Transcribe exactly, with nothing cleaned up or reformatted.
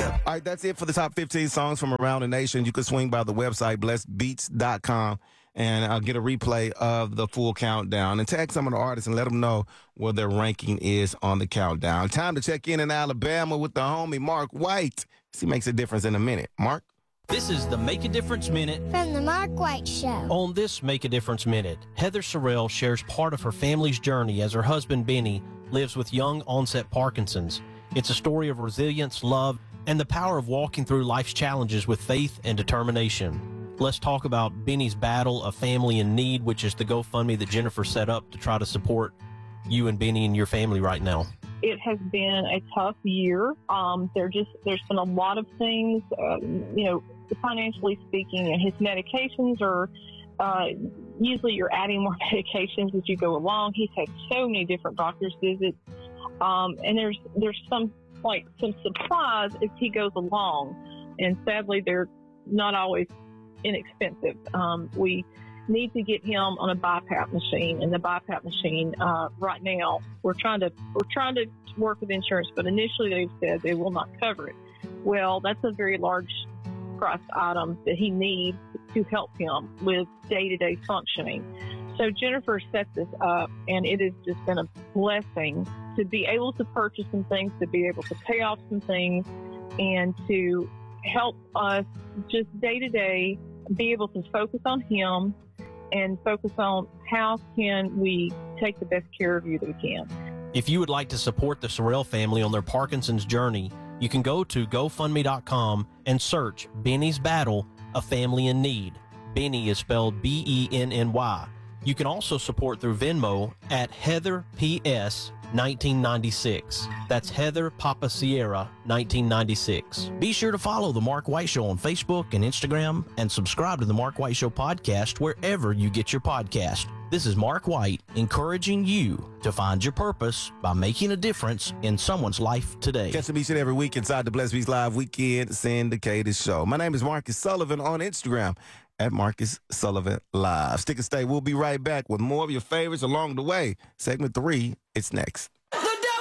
give. All right, that's it for the top fifteen songs from around the nation. You can swing by the website, blessed beats dot com, and uh, get a replay of the full countdown. And tag some of the artists and let them know where their ranking is on the countdown. Time to check in in Alabama with the homie Mark White. He makes a difference in a minute. Mark? This is the Make a Difference Minute. From the Mark White Show. On this Make a Difference Minute, Heather Sorrell shares part of her family's journey as her husband, Benny, lives with young onset Parkinson's. It's a story of resilience, love, and the power of walking through life's challenges with faith and determination. Let's talk about Benny's battle, A Family in Need, which is the GoFundMe that Jennifer set up to try to support you and Benny and your family right now. It has been a tough year. Um, there just there's been a lot of things, um, you know, financially speaking, and his medications are uh, usually you're adding more medications as you go along. He's had so many different doctor's visits, um, and there's there's some like some supplies as he goes along, and sadly they're not always inexpensive. Um, we need to get him on a BiPAP machine, and the BiPAP machine uh, right now we're trying to we're trying to work with insurance, but initially they've said they will not cover it. Well, that's a very large price item that he needs to help him with day-to-day functioning. So Jennifer set this up, and it has just been a blessing to be able to purchase some things, to be able to pay off some things, and to help us just day-to-day be able to focus on him and focus on how can we take the best care of you that we can. If you would like to support the Sorrell family on their Parkinson's journey, you can go to GoFundMe dot com and search Benny's Battle, A Family in Need. Benny is spelled B E N N Y. You can also support through Venmo at Heather P S nineteen ninety-six. That's Heather Papa Sierra nineteen ninety-six. Be sure to follow The Mark White Show on Facebook and Instagram, and subscribe to The Mark White Show podcast wherever you get your podcast. This is Mark White, encouraging you to find your purpose by making a difference in someone's life today. Catch me each and every week inside the Blessed Beats Live Weekend Syndicated Show. My name is Marcus Sullivan on Instagram at Marcus Sullivan Live. Stick and stay. We'll be right back with more of your favorites along the way. Segment three, it's next.